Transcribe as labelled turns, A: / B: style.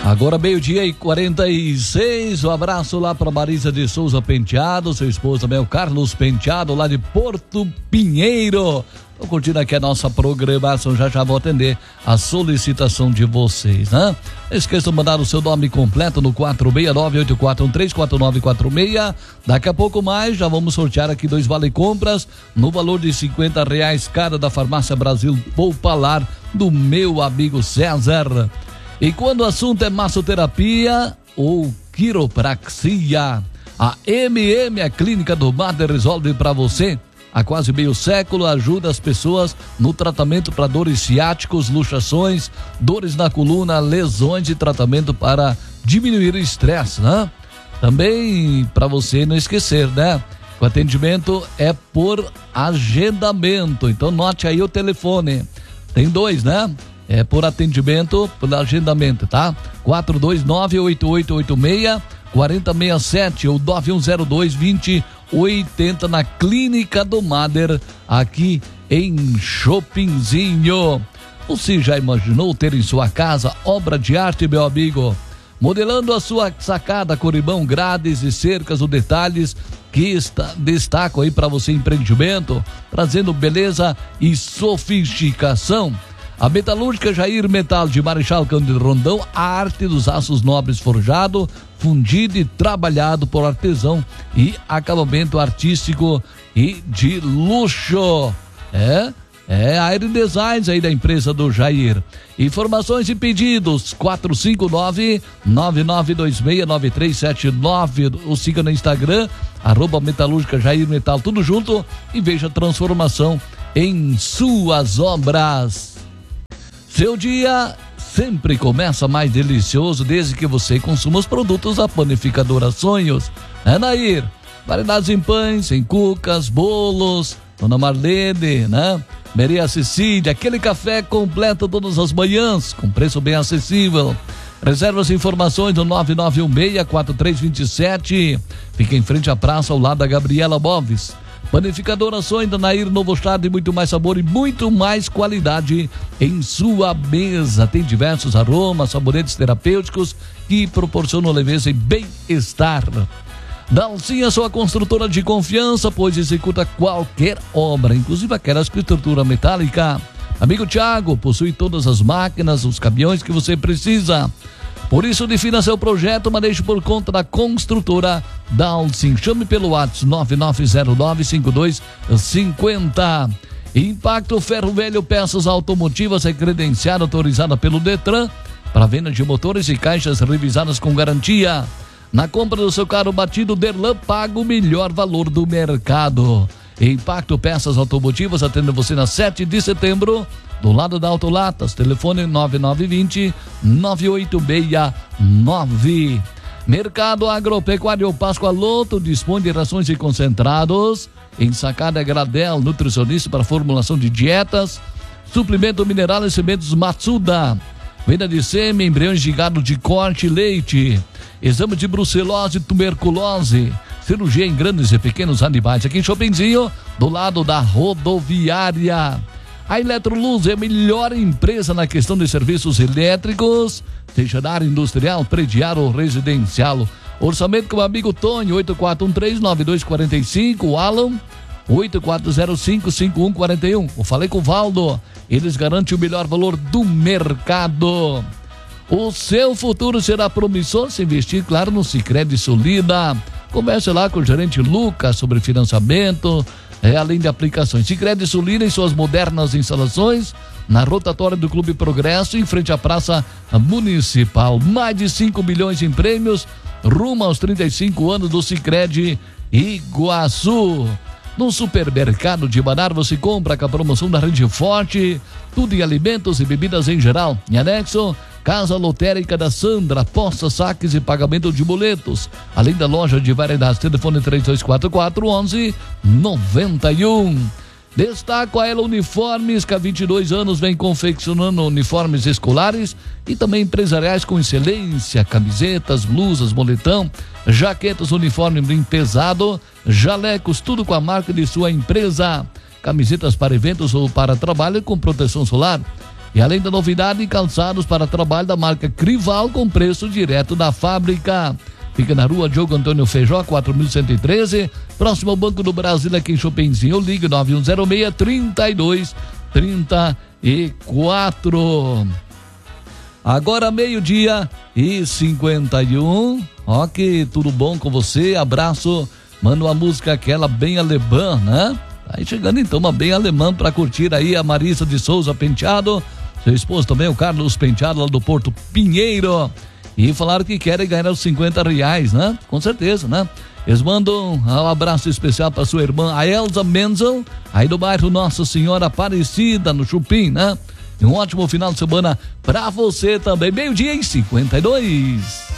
A: Agora 12:46, um abraço lá para Marisa de Souza Penteado, seu esposo também, o Carlos Penteado, lá de Porto Pinheiro. Tô curtindo aqui a nossa programação, já vou atender a solicitação de vocês, né? Não esqueça de mandar o seu nome completo no 469-8413-4946. Daqui a pouco mais, já vamos sortear aqui 2 vale-compras no valor de R$50, cada da Farmácia Brasil Poupalar, do meu amigo César. E quando o assunto é massoterapia ou quiropraxia, a MM, a Clínica do Mader, resolve para você. Há quase meio século ajuda as pessoas no tratamento para dores ciáticos, luxações, dores na coluna, lesões e tratamento para diminuir o estresse, né? Também para você não esquecer, né? O atendimento é por agendamento, então note aí o telefone. Tem 2, né? É por atendimento, por agendamento, tá? 429-8886-4067 ou 9102-2080 na Clínica do Mader, aqui em Chopinzinho. Você já imaginou ter em sua casa obra de arte, meu amigo? Modelando a sua sacada, corrimão, grades e cercas, os detalhes que destacam aí para você empreendimento, trazendo beleza e sofisticação. A Metalúrgica Jair Metal de Marechal Cândido Rondão, a arte dos aços nobres forjado, fundido e trabalhado por artesão e acabamento artístico e de luxo. Air Designs aí da empresa do Jair. Informações e pedidos 459-9926-9379. Ou siga no Instagram @Metalúrgica Jair Metal, tudo junto, e veja a transformação em suas obras. Seu dia sempre começa mais delicioso desde que você consuma os produtos da Panificadora Sonhos. Nair, variedades em pães, em cucas, bolos, Dona Marlene, né? Maria Cecília, aquele café completo todas as manhãs, com preço bem acessível. Reservas e informações do 9916-4327. Fica em frente à praça, ao lado da Gabriela Móveis. Panificadora Sonho da Nair, novo estado e muito mais sabor e muito mais qualidade em sua mesa. Tem diversos aromas, saboretes terapêuticos que proporcionam leveza e bem-estar. Dalcinha, sua construtora de confiança, pois executa qualquer obra, inclusive aquela estrutura metálica. Amigo Thiago, possui todas as máquinas, os caminhões que você precisa. Por isso, defina seu projeto, mas deixe por conta da construtora Dalcin. Chame pelo WhatsApp 9909-5250. Impacto Ferro Velho, peças automotivas, é credenciada, autorizada pelo Detran para venda de motores e caixas revisadas com garantia. Na compra do seu carro batido, Derlan paga o melhor valor do mercado. Impacto Peças Automotivas, atende você na 7 de setembro, do lado da Autolatas. Telefone 9920-98669. Mercado Agropecuário Páscoa Loto dispõe de rações e concentrados. Ensacada Gradel, nutricionista para formulação de dietas. Suplemento mineral e sementes Matsuda. Venda de sêmen, embriões de gado de corte e leite. Exame de brucelose e tuberculose. Cirurgia em grandes e pequenos animais. Aqui em Chopinzinho, do lado da rodoviária. A Eletroluz é a melhor empresa na questão de serviços elétricos, seja na área industrial, predial ou residencial. Orçamento com o amigo Tonho, 8413-9245, Alan, 8405-5141. Eu falei com o Valdo, eles garantem o melhor valor do mercado. O seu futuro será promissor se investir, claro, no Sicredi Solida. Converse lá com o gerente Lucas sobre financiamento, além de aplicações. Sicredi Solida e suas modernas instalações na rotatória do Clube Progresso, em frente à Praça Municipal. Mais de 5 milhões em prêmios, rumo aos 35 anos do Sicredi Iguaçu. No supermercado de Manar você compra com a promoção da Rede Forte, tudo em alimentos e bebidas em geral. Em anexo, Casa Lotérica da Sandra, aposta, saques e pagamento de boletos. Além da loja de variedades, telefone 3244-1191. Destaco a Ela Uniformes, que há 22 anos vem confeccionando uniformes escolares e também empresariais com excelência, camisetas, blusas, moletão, jaquetas, uniforme bem pesado, jalecos, tudo com a marca de sua empresa, camisetas para eventos ou para trabalho com proteção solar. E além da novidade, calçados para trabalho da marca Crival com preço direto da fábrica. Fica na rua Diogo Antônio Feijó, 4113, próximo ao Banco do Brasil, aqui em Chopinzinho. Ligue 9106-3234. Agora 12:51. Ok, tudo bom com você? Abraço. Manda uma música aquela bem alemã, né? Aí chegando então uma bem alemã pra curtir aí a Marisa de Souza Penteado. Seu esposo também, o Carlos Penteado, lá do Porto Pinheiro. E falaram que querem ganhar os R$50, né? Com certeza, né? Eles mandam um abraço especial para sua irmã, a Elza Menzel, aí do bairro Nossa Senhora Aparecida, no Chupim, né? E um ótimo final de semana para você também. 12:52.